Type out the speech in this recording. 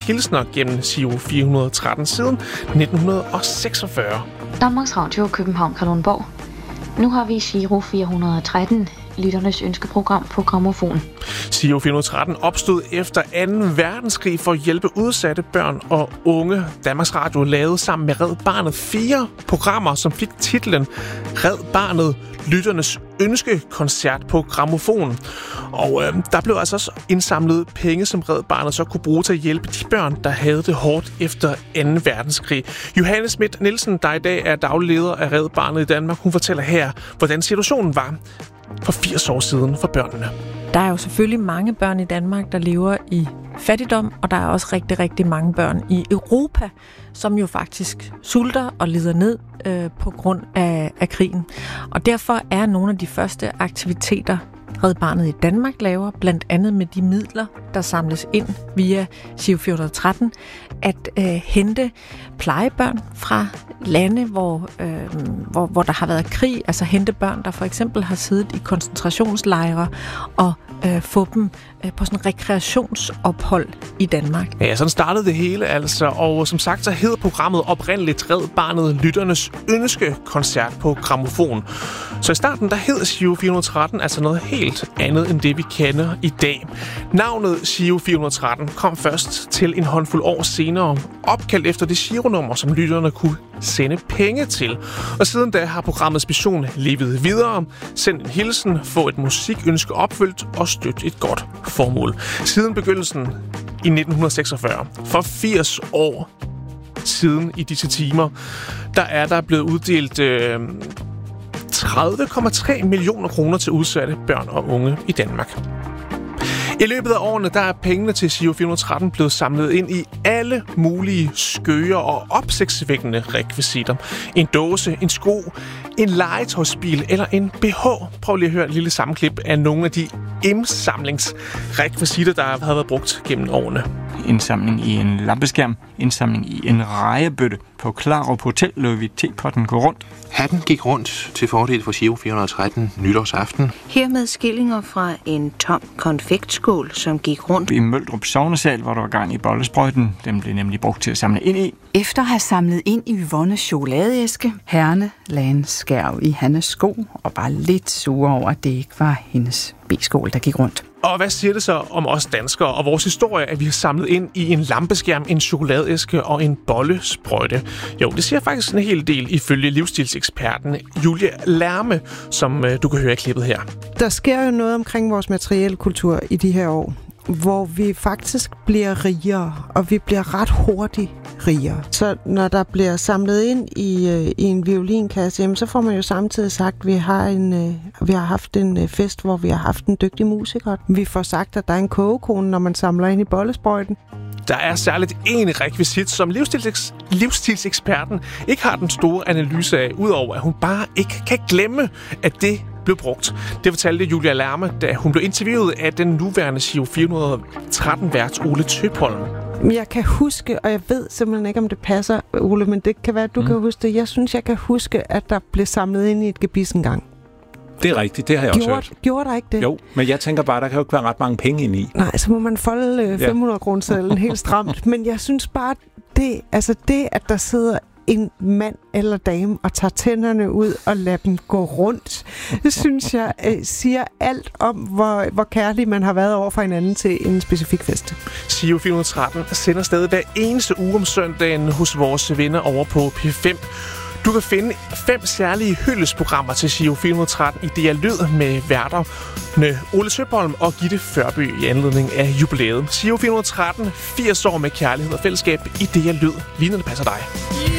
hilsner gennem Giro 413 siden 1946. Danmarks Radio, København, Kalundborg. Nu har vi Giro 413, lytternes ønskeprogram på Grammofon. Giro 413 opstod efter 2. verdenskrig for at hjælpe udsatte børn og unge. Danmarks Radio lavede sammen med Red Barnet 4 programmer, som fik titlen Red Barnet Lytternes Ønskekoncert på Grammofon. Og der blev altså også indsamlet penge, som Red Barnet så kunne bruge til at hjælpe de børn, der havde det hårdt efter 2. verdenskrig. Johanne Schmidt Nielsen, der i dag er daglig leder af Red Barnet i Danmark, hun fortæller her, hvordan situationen var for 80 år siden for børnene. Der er jo selvfølgelig mange børn i Danmark, der lever i fattigdom, og der er også rigtig, rigtig mange børn i Europa, som jo faktisk sulter og lider ned på grund af krigen. Og derfor er nogle af de første aktiviteter, Red Barnet i Danmark laver, blandt andet med de midler, der samles ind via Giro 413, at hente plejebørn fra lande, hvor der har været krig, altså hente børn, der for eksempel har siddet i koncentrationslejre, og få dem på sådan en rekreationsophold i Danmark. Ja, sådan startede det hele altså, og som sagt så hed programmet oprindeligt Red Barnet Lytternes Ønskekoncert på Grammofon. Så i starten der hed Giro 413 altså noget helt andet end det vi kender i dag. Navnet Giro 413 kom først til en håndfuld år senere, opkaldt efter det gironummer, som lytterne kunne sende penge til. Og siden da har programmets mission levet videre. Send en hilsen, få et musikønske opfyldt og støtte et godt formål. Siden begyndelsen i 1946, for 80 år siden i disse timer, der er der blevet uddelt 30,3 millioner kroner til udsatte børn og unge i Danmark. I løbet af årene, der er pengene til Giro 413 blevet samlet ind i alle mulige skøre og opsigtsvækkende rekvisitter. En dåse, en sko, en legetøjsbil eller en BH. Prøv lige at høre et lille sammenklip af nogle af de indsamlingsrekvisitter, der har været brugt gennem årene. Indsamling i en lampeskærm, indsamling i en rejebøtte. På Klarup Hotel lod vi tepotten gå rundt. Hatten gik rundt til fordel for Giro 413 nytårsaften. Hermed skillinger fra en tom konfektskål, som gik rundt. I Møldrup Sognesal, hvor der var gang i bollesprøjten. Den blev nemlig brugt til at samle ind i. Efter at have samlet ind i Yvonnes chokoladeæske, Herne lagde en skærv i Hannes sko og var lidt sure over, at det ikke var hendes B-skål, der gik rundt. Og hvad siger det så om os danskere og vores historie, at vi har samlet ind i en lampeskærm, en chokoladeæske og en bollesprøjte? Jo, det siger faktisk en hel del ifølge livsstilseksperten Julie Lærme, som du kan høre i klippet her. Der sker jo noget omkring vores materielle kultur i de her år, hvor vi faktisk bliver rigere, og vi bliver ret hurtigt rigere. Så når der bliver samlet ind i en violinkasse, jamen, så får man jo samtidig sagt, at vi har haft en fest, hvor vi har haft en dygtig musiker. Vi får sagt, at der er en kogekone, når man samler ind i bollesprøjten. Der er særligt en rekvisit, som livsstilseksperten ikke har den store analyse af, udover at hun bare ikke kan glemme, at det blev brugt. Det fortalte Julia Lærme, da hun blev interviewet af den nuværende Giro 413-vært Ole Tøpholm. Jeg kan huske, og jeg ved simpelthen ikke, om det passer, Ole, men det kan være, at du kan huske det. Jeg synes, jeg kan huske, at der blev samlet ind i et gebis engang. Det er rigtigt, det har jeg også hørt. Gjorde der ikke det? Jo, men jeg tænker bare, der kan jo ikke være ret mange penge ind i. Nej, så må man folde 500-kronesedlen helt stramt. Men jeg synes bare, det, at der sidder en mand eller dame og tager tænderne ud og lader dem gå rundt, det synes jeg siger alt om, hvor kærlig man har været over for hinanden til en specifik fest. Giro 413 sender stadig hver eneste uge om søndagen hos vores venner over på P5. Du kan finde 5 særlige hyldesprogrammer til Giro 413 i DR Lyd med værterne Ole Tøpholm og Gitte Førby i anledning af jubilæet. Giro 413, 80 år med kærlighed og fællesskab i DR Lyd. Lige når det passer dig.